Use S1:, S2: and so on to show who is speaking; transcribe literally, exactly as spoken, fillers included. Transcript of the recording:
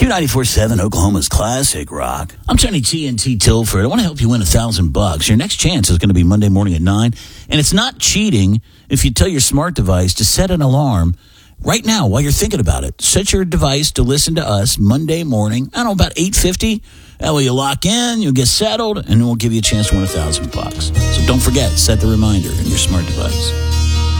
S1: two ninety-four point seven, Oklahoma's classic rock. I'm Tony T N T Tilford. I want to help you win a thousand bucks. Your next chance is going to be Monday morning at nine. And it's not cheating if you tell your smart device to set an alarm right now while you're thinking about it. Set your device to listen to us Monday morning, I don't know, about eight fifty. That way you lock in, you'll get settled, and we'll give you a chance to win a thousand bucks. So don't forget, set the reminder in your smart device.